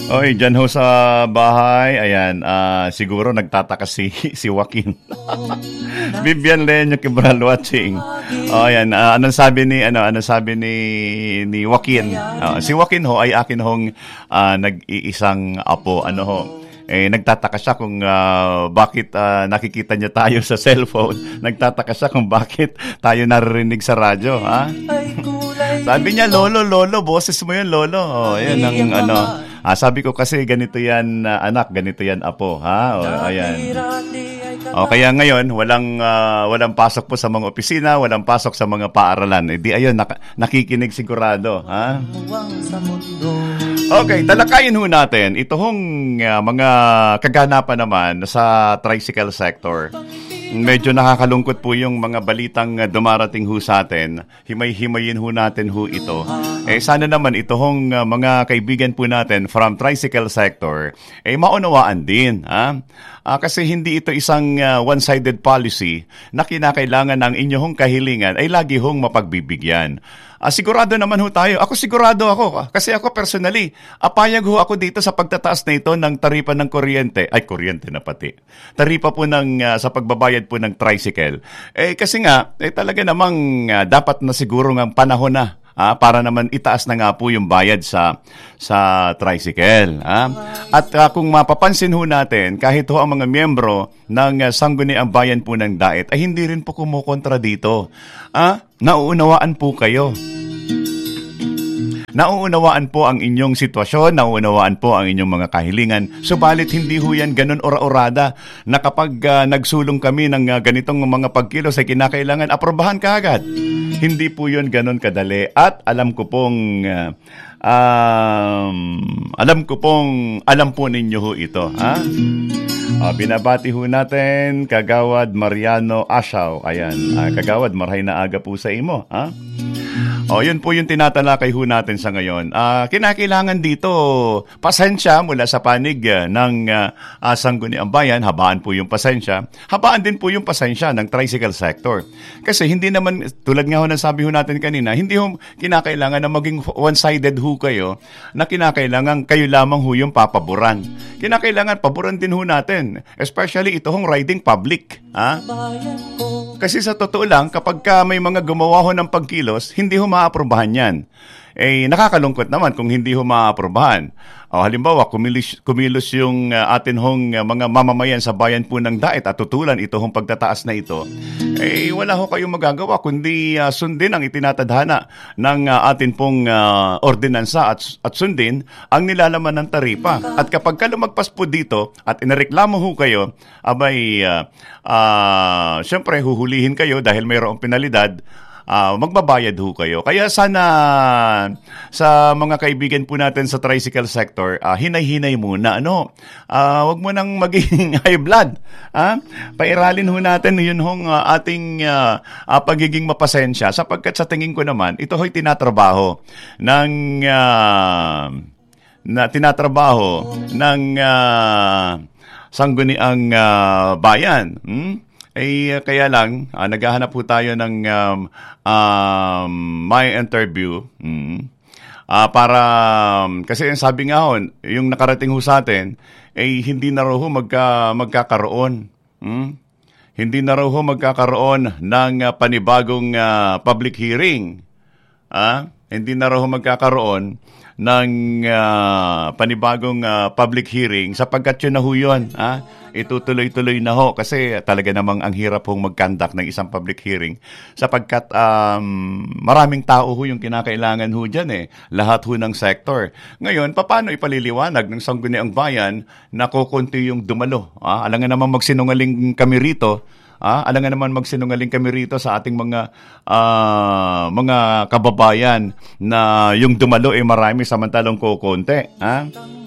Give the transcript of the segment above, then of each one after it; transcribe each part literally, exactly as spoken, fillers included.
Oy, dyan ho sa bahay, ayan, ah, siguro nagtataka si, si Joaquin. Vivian Leño Quebral watching. Oh, ayan, ah, anong sabi ni, ano, anong sabi ni, ni Joaquin? Ah, si Joaquin ho ay akin hong ah, nag-iisang apo, ano ho. Eh, nagtataka siya kung ah, bakit ah, nakikita niya tayo sa cellphone. Nagtataka siya kung bakit tayo naririnig sa radyo, ha? Sabi niya, lolo, lolo, boses mo yun, lolo. Oh, yan ang ano. Ah, sabi ko kasi ganito yan uh, anak, ganito yan apo, ha? O, ayan. O, kaya ngayon, walang uh, walang pasok po sa mga opisina, walang pasok sa mga paaralan. Eh, di ayun, nak- nakikinig sigurado, ha? Okay, talakayin ho natin ito hong uh, mga kaganapan naman sa tricycle sector. Medyo nakakalungkot po yung mga balitang dumarating ho sa atin. Himay-himayin ho natin ho ito. Eh sana naman ito hong uh, mga kaibigan po natin from tricycle sector, eh maunawaan din. Ha? Uh, kasi hindi ito isang uh, one-sided policy na kinakailangan ng inyong kahilingan ay lagi hong mapagbibigyan. Uh, sigurado naman ho tayo. Ako sigurado ako. Kasi ako personally, apayag ho ako dito sa pagtataas na ito ng taripa ng kuryente. Ay, kuryente na pati. Taripa po ng, uh, sa pagbabayad po ng tricycle. Eh, kasi nga, eh, talaga namang uh, dapat na siguro ng panahon na. Ah, para naman itaas na nga po yung bayad sa sa tricycle. Ah. At uh, kung mapapansin ho natin, kahit ho ang mga miyembro ng uh, Sangguniang Bayan po ng Daet ay hindi rin po kumukontra dito. Ah, nauunawaan po kayo. Nauunawaan po ang inyong sitwasyon, nauunawaan po ang inyong mga kahilingan. Subalit hindi ho yan ganun ora-orada na kapag uh, nagsulong kami ng uh, ganitong mga pagkilos ay kinakailangan aprobahan ka agad. Hindi po yun ganun kadali. At alam ko pong uh, um, alam ko pong alam po ninyo ho ito. Ha? Uh, binabati ho natin Kagawad Mariano Ashaw. Ayan, uh, Kagawad, marhay na aga po sa imo. Ha? O, yun po yung tinatalakay ho natin sa ngayon. Uh, kinakailangan dito, pasensya mula sa panig uh, ng uh, uh, Sangguniang Bayan, habaan po yung pasensya. Habaan din po yung pasensya ng tricycle sector. Kasi hindi naman, tulad nga ho ng sabi ho natin kanina, hindi ho kinakailangan na maging one-sided ho kayo, na kinakailangan kayo lamang ho yung papaboran. Kinakailangan paboran din ho natin, especially ito hong riding public. Ha? Kasi sa totoo lang, kapag ka may mga gumawa ho ng pagkilos, hindi ho maaprobahan yan. Eh, nakakalungkot naman kung hindi ho maaprobahan. O, halimbawa, kumilos, kumilos yung uh, atin hong uh, mga mamamayan sa bayan po ng Daet at tutulan ito hong pagtataas na ito, eh, wala ho kayong magagawa kundi uh, sundin ang itinatadhana ng uh, atin pong uh, ordinansa at, at sundin ang nilalaman ng taripa. At kapag ka lumagpas po dito at inareklamo ho kayo, abay, uh, uh, syempre, huhulihin kayo dahil mayroong penalidad. Uh, magbabayad ho kayo. Kaya sana sa mga kaibigan po natin sa tricycle sector, uh, hinay-hinay muna. Ano? Uh, wag mo nang maging high blood. Uh? Pairalin ho natin yun hong uh, ating uh, uh, pagiging mapasensya sapagkat sa tingin ko naman, ito ho'y tinatrabaho ng uh, na tinatrabaho ng uh, Sangguniang uh, Bayan. Hmm? Eh, kaya lang, uh, naghahanap po tayo ng um, um, my interview. Mm, uh, para, um, kasi yung sabi nga ho, yung nakarating ho sa atin, eh, hindi na raw ho magka, magkakaroon. Mm? Hindi na raw ho magkakaroon ng uh, panibagong uh, public hearing. Ah? Hindi na raw ho magkakaroon ng uh, panibagong uh, public hearing sapagkat yun na ho yun. Ah? Itutuloy-tuloy na ho kasi talaga namang ang hirap hong mag-conduct ng isang public hearing sapagkat um, maraming tao ho yung kinakailangan ho dyan eh. Lahat ho ng sector. Ngayon, paano ipaliliwanag ng Sangguniang Bayan na kukunti yung dumalo? Ah? Alam nga naman magsinungaling kami rito. Ah, alam nga naman magsinungaling kami rito sa ating mga uh, mga kababayan na yung dumalo ay marami samantalang kukunti. Ah?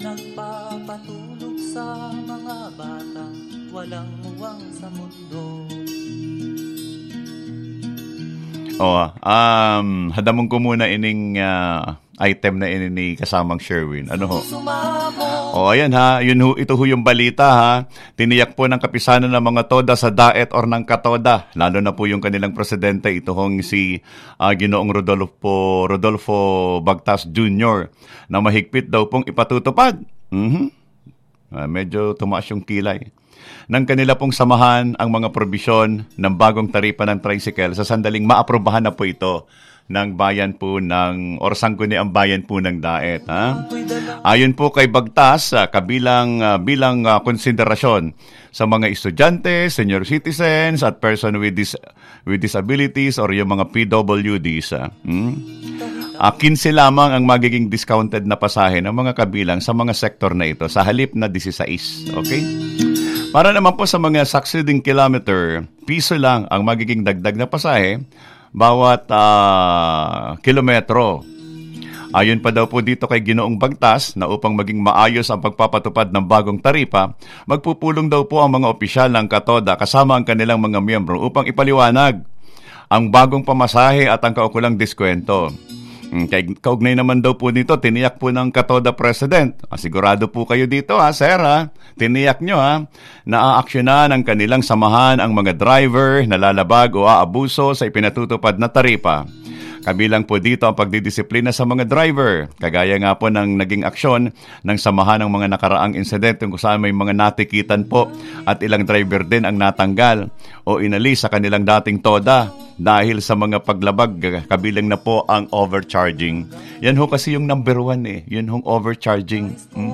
Oh, um, hadamon ko muna ining uh, item na ini ni kasamang Sherwin. Ano ho? Oh, ayan ha. Yun ho, ito ho yung balita ha. Tiniyak po ng kapisanan ng mga toda sa Daet or ng Katoda. Lalo na po yung kanilang presidente. Ito hong si uh, Ginoong Rodolfo, Rodolfo Bagtas Junior na mahigpit daw pong ipatutupad Mhm. Ah, medyo tumaas yung kilay. Ng kanila pong samahan ang mga probisyon ng bagong taripa ng tricycle sa sandaling maaprobahan na po ito ng bayan po ng or sangguniang bayan po ng Daet. Ha? Ayon po kay Bagtas, uh, kabilang uh, bilang uh, konsiderasyon sa mga estudyante, senior citizens at person with dis- with disabilities or yung mga P W Ds. Uh, hmm? uh, fifteen lamang ang magiging discounted na pasahe ng mga kabilang sa mga sektor na ito sa halip na sixteen. Okay? Para naman po sa mga succeeding kilometer, piso lang ang magiging dagdag na pasahe bawat uh, kilometro. Ayon pa daw po dito kay Ginoong Bagtas na upang maging maayos ang pagpapatupad ng bagong taripa, magpupulong daw po ang mga opisyal ng Katoda kasama ang kanilang mga miyembro upang ipaliwanag ang bagong pamasahe at ang kaukulang diskwento. Kay kaugnay naman daw po dito, tiniyak po ng Katoda President. Sigurado po kayo dito ha, sir ha. Tiniyak nyo ha, na aaksyonan ng kanilang samahan ang mga driver na lalabag o aabuso sa ipinatutupad na taripa. Kabilang po dito ang pagdidisiplina sa mga driver. Kagaya nga po ng naging aksyon ng samahan ng mga nakaraang insidente kung saan may mga natikitan po at ilang driver din ang natanggal o inalis sa kanilang dating toda dahil sa mga paglabag. Kabilang na po ang overcharging. Yan ho kasi yung number one eh. Yun hong overcharging. Hmm?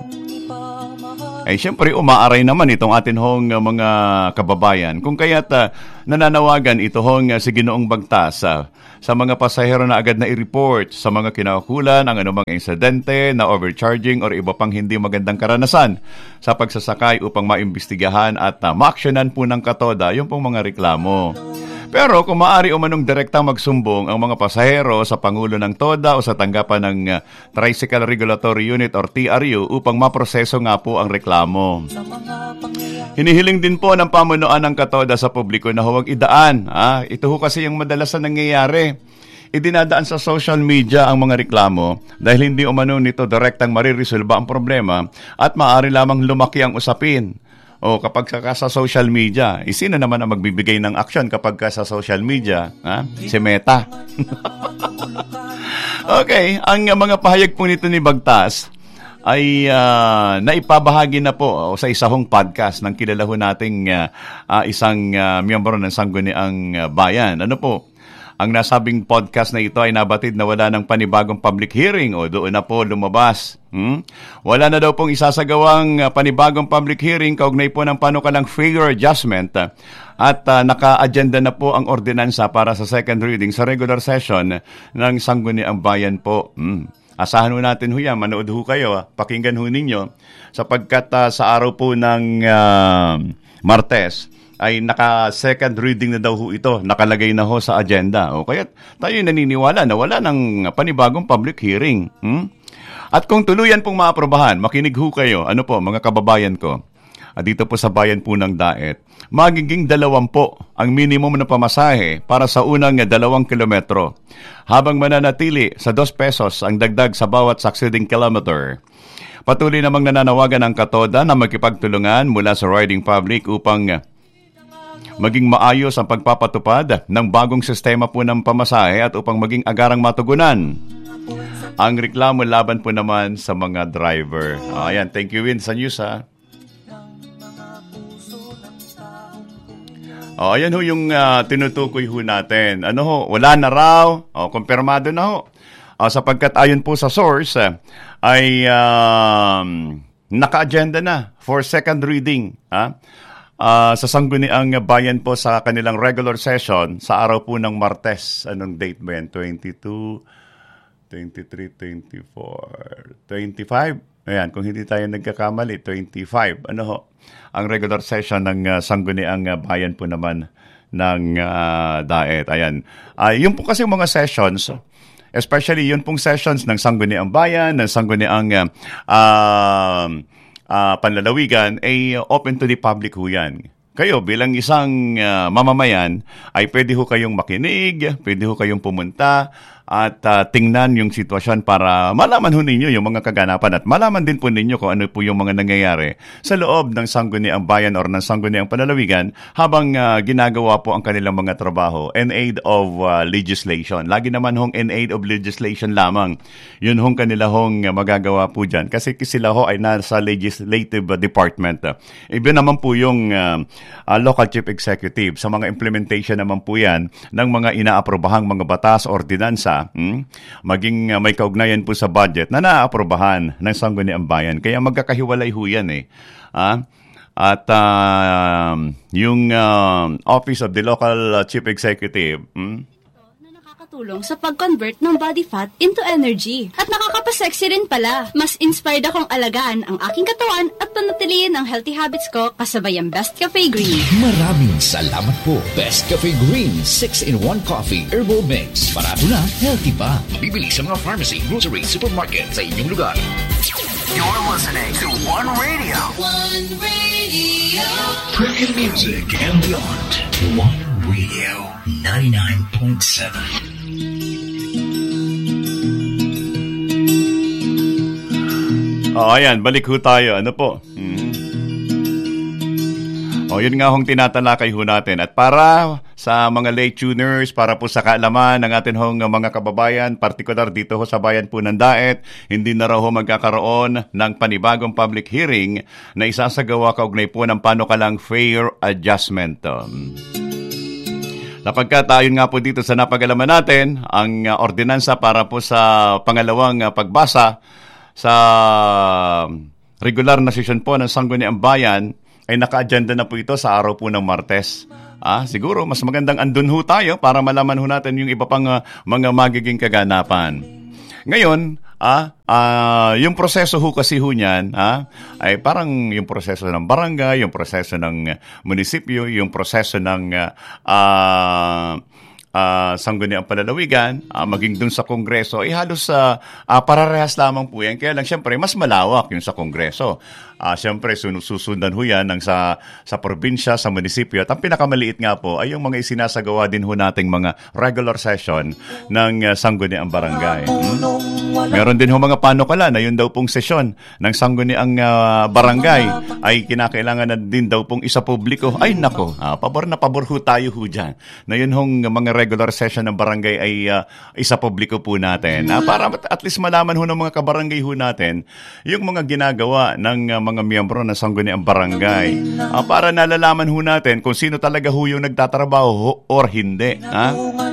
Ay siyempre umaaray naman itong atin hong uh, mga kababayan. Kung kaya't uh, nananawagan ito hong uh, si Ginoong Bagtas uh, sa mga pasahero na agad na i-report sa mga kinaukulan ang anumang insidente na overcharging or iba pang hindi magandang karanasan sa pagsasakay upang maimbestigahan at uh, maaksyonan po ng Katoda yung pong mga reklamo. Pero kung maaari umanong direktang magsumbong ang mga pasahero sa Pangulo ng Toda o sa tanggapan ng uh, Tricycle Regulatory Unit or T R U upang maproseso nga po ang reklamo. Hinihiling din po ng pamunuan ng Katoda sa publiko na huwag idaan. Ah, ito ho kasi yung madalas na nangyayari. Idinadaan sa social media ang mga reklamo dahil hindi umano nito direktang mariresolba ang problema at maaari lamang lumaki ang usapin. O kapag ka sa social media, eh, sino naman ang magbibigay ng action kapag ka sa social media? Ha? Si Meta. Okay, ang uh, mga pahayag po nito ni Bagtas ay uh, naipabahagi na po o sa isang podcast ng kilala ho nating uh, uh, isang uh, miyembro ng Sangguniang uh, Bayan. Ano po? Ang nasabing podcast na ito ay nabatid na wala ng panibagong public hearing o doon na po lumabas. Hmm? Wala na daw pong isasagawang uh, panibagong public hearing kaugnay po ng panukalang figure adjustment uh, at uh, naka-agenda na po ang ordinansa para sa second reading sa regular session ng Sangguniang Bayan po. Hmm. Asahan ho natin ho yan, manood ho kayo, ah. Pakinggan ho ninyo sapagkat uh, sa araw po ng uh, Martes, ay naka-second reading na daw ho ito, nakalagay na ho sa agenda. O kaya tayo naniniwala na wala ng panibagong public hearing. Hmm? At kung tuluyan pong maaprobahan, makinig ho kayo, ano po mga kababayan ko, at dito po sa bayan po ng Daet, magiging dalawampo ang minimum na pamasahe para sa unang dalawang kilometro, habang mananatili sa dos pesos ang dagdag sa bawat succeeding kilometer. Patuloy namang nananawagan ang Katoda na magkipagtulungan mula sa riding public upang maging maayos ang pagpapatupad ng bagong sistema po ng pamasahe at upang maging agarang matugunan ang reklamo laban po naman sa mga driver. Ayan, thank you Win sa news ha. O, ayan ho yung uh, tinutukoy ho natin. Ano ho, wala na raw, o, kumpirmado na ho. O, sapagkat ayon po sa source, uh, ay um, naka-agenda na for second reading ha? Uh, sa Sangguniang Bayan po sa kanilang regular session sa araw po ng Martes. Anong date ba yan? twenty-two, twenty-three, twenty-four, twenty-five? Ayan, kung hindi tayo nagkakamali, twenty-five. Ano ho? Ang regular session ng uh, Sangguniang Bayan po naman ng uh, Daet. Ayan. Uh, yung po kasi mga sessions, especially yun pong sessions ng Sangguniang Bayan, ng Sangguniang uh, uh, Uh, panlalawigan ay open to the public ho yan. Kayo bilang isang uh, mamamayan ay pwede ho kayong makinig, pwede ho kayong pumunta at uh, tingnan yung sitwasyon para malaman ho ninyo yung mga kaganapan at malaman din po ninyo kung ano po yung mga nangyayari sa loob ng Sangguniang Bayan or ng Sangguniang Panlalawigan habang uh, ginagawa po ang kanilang mga trabaho in aid of uh, legislation. Lagi naman hong in aid of legislation lamang. Yun hong kanila hong uh, magagawa po dyan kasi sila ho ay nasa legislative uh, department. Iba naman po yung uh, uh, local chief executive sa mga implementation naman po yan ng mga inaapробahang mga batas, ordinansa. Hmm? Maging uh, may kaugnayan po sa budget na naaaprobahan ng Sangguniang Bayan. Kaya magkakahiwalay ho yan eh. Ah? At uh, yung uh, Office of the Local Chief Executive, hmm? Tulong sa pag-convert ng body fat into energy. At nakakapasexy rin pala. Mas inspired akong alagaan ang aking katawan at panatiliin ang healthy habits ko kasabay ang Best Cafe Green. Maraming salamat po. Best Cafe Green six in one Coffee Herbal Mix. Parado na, healthy pa. Mabibili sa mga pharmacy, grocery, supermarket sa inyong lugar. You're listening to One Radio. One Radio. Premium music and beyond. One Radio ninety-nine point seven. Oh, ayan, balik ho tayo. Ano po? Mm-hmm. O, yun nga hong tinatalakay ho natin. At para sa mga late tuners, para po sa kaalaman ng atin hong mga kababayan, partikular dito ho sa bayan po ng Daet, hindi na raw ho magkakaroon ng panibagong public hearing na isasagawa kaugnay po ng panukalang fair adjustment. Um, Napagkatayon nga po dito sa napag-alaman natin, ang uh, ordinansa para po sa pangalawang uh, pagbasa sa regular na sesyon po ng Sangguniang Bayan ay naka-agenda na po ito sa araw po ng Martes. Ah, siguro mas magandang andun ho tayo para malaman ho natin yung iba pang uh, mga magiging kaganapan. Ngayon, ah, ah, yung proseso ho kasi ho niyan, ah, ay parang yung proseso ng barangay, yung proseso ng uh, munisipyo, yung proseso ng uh, uh, uh, Sangguniang Panlalawigan, uh, maging dun sa Kongreso, ay halos uh, uh, pararehas lamang po yan. Kaya lang, syempre, mas malawak yung sa Kongreso. Uh, Siyempre, susundan ho yan ng sa, sa probinsya, sa munisipyo. At ang pinakamaliit nga po ay yung mga isinasagawa din ho nating mga regular session ng uh, Sangguniang Barangay. Hmm? Meron din ho mga panukala na yun daw pong sesyon ng Sangguniang uh, Barangay ay kinakailangan na din daw pong isa publiko. Ay nako, uh, pabor na pabor ho tayo ho dyan. Na yun hong mga regular session ng barangay ay uh, isa publiko po natin. Uh, para at least malaman ho ng mga kabarangay ho natin yung mga ginagawa ng uh, mga miyembro ng Sangguniang Barangay. Uh, para nalalaman ho natin kung sino talaga ho yung nagtatrabaho ho, or hindi. Ha?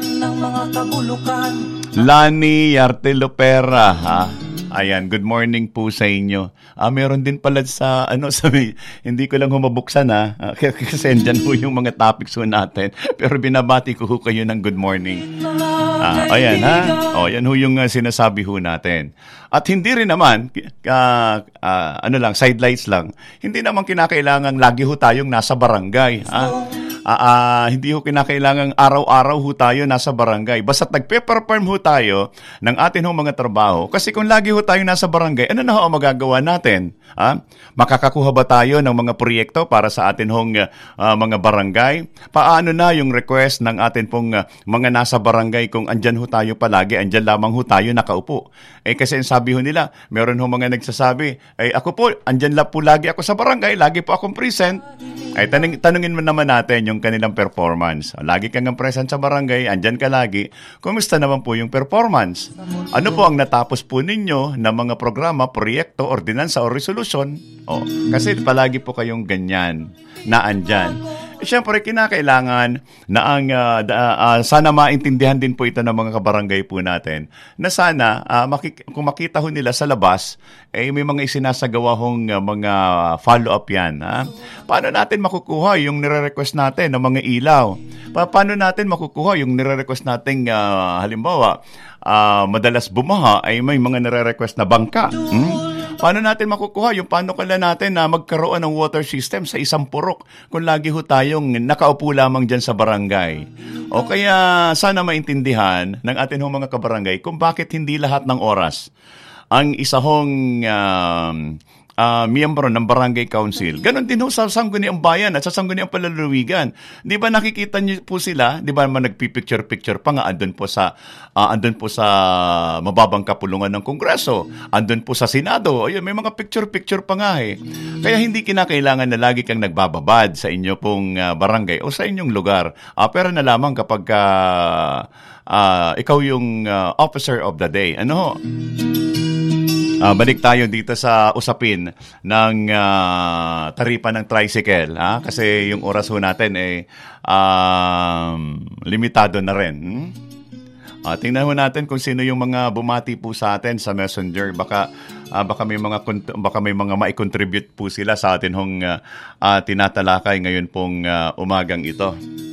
Lani Yartelopera, ha? Ayan, good morning po sa inyo. Ah, meron din pala sa, ano, sa, hindi ko lang humabuksan, ha? Ah, kasi dyan po yung mga topics ho natin. Pero binabati ko ho kayo ng good morning. Ah, ayan, ha? O, yan ho yung uh, sinasabi ho natin. At hindi rin naman, uh, uh, ano lang, sidelights lang, hindi naman kinakailangan lagi ho tayong nasa barangay, ha? Uh, uh, hindi ho kinakailangang araw-araw ho tayo nasa barangay. Basta't nagpe-perform ho tayo ng atin ho mga trabaho. Kasi kung lagi ho tayo nasa barangay, ano na ho ang magagawa natin? Ha? Makakakuha ba tayo ng mga proyekto para sa atin hong uh, mga barangay? Paano na yung request ng atin pong uh, mga nasa barangay kung andyan ho tayo palagi, andyan lamang ho tayo nakaupo? Eh kasi sabi ho nila, meron ho mga nagsasabi, ay ako po, andyan lang po lagi ako sa barangay, lagi po akong present. Ay tanong, tanungin mo naman natin yung kanilang performance. Lagi kang present sa barangay, andyan ka lagi. Kumusta naman po yung performance? Ano po ang natapos po ninyo na mga programa, proyekto, ordinansa o resolution? O, kasi palagi po kayong ganyan na andyan. Eh, siyempre, kinakailangan na ang uh, da, uh, sana maintindihan din po ito ng mga kabarangay po natin na sana uh, makik- kung makita ho nila sa labas, eh may mga isinasagawa hong uh, mga follow-up yan. Ha? Paano natin makukuha yung nire-request natin ng mga ilaw? Pa- paano natin makukuha yung nire-request natin, uh, halimbawa, uh, madalas bumaha ay may mga nire-request na bangka. Hmm? Paano natin makukuha yung panukala natin na magkaroon ng water system sa isang purok kung lagi ho tayong nakaupo lamang dyan sa barangay? O kaya sana maintindihan ng atin hong mga kabarangay kung bakit hindi lahat ng oras ang isa hong uh, uh, miyembro ng barangay council. Ganon din ho sa Sangguniang Bayan at sa Sangguniang Palalawigan. Di ba nakikita niyo po sila? Di ba naman nagpipicture-picture pa nga andun po sa uh, andun po sa mababang kapulungan ng Kongreso, andun po sa Senado. Ayun, may mga picture-picture pa nga eh. Kaya hindi kinakailangan na lagi kang nagbababad sa inyo pong uh, barangay o sa inyong lugar. Uh, pero na lamang kapag uh, uh, ikaw yung uh, officer of the day. Ano ho? Uh, balik tayo dito sa usapin ng uh, taripa ng tricycle. Ha? Kasi yung oras ho natin eh, um, limitado na rin. Hmm? Uh, tingnan ho natin kung sino yung mga bumati po sa atin sa Messenger. Baka uh, baka may mga baka may mga mai-contribute po sila sa atin hong uh, uh, tinatalakay ngayon pong uh, umagang ito.